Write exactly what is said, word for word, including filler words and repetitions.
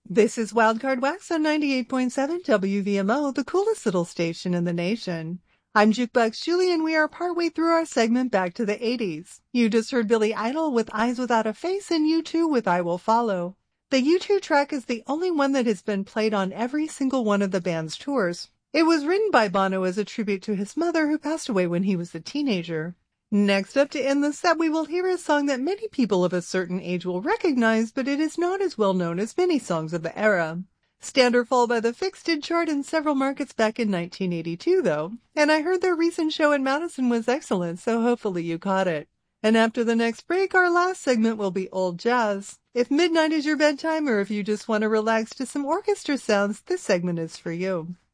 This is Wildcard Wax on ninety-eight point seven W V M O, the coolest little station in the nation. I'm Jukebox Julie, and we are partway through our segment Back to the eighties. You just heard Billy Idol with Eyes Without a Face and U two with I Will Follow. The U two track is the only one that has been played on every single one of the band's tours. It was written by Bono as a tribute to his mother, who passed away when he was a teenager. Next up to end the set, we will hear a song that many people of a certain age will recognize, but it is not as well known as many songs of the era. Stand or Fall by the Fix did chart in several markets back in nineteen eighty-two, though, and I heard their recent show in Madison was excellent, so hopefully you caught it. And after the next break, our last segment will be old jazz. If midnight is your bedtime, or if you just want to relax to some orchestra sounds, this segment is for you.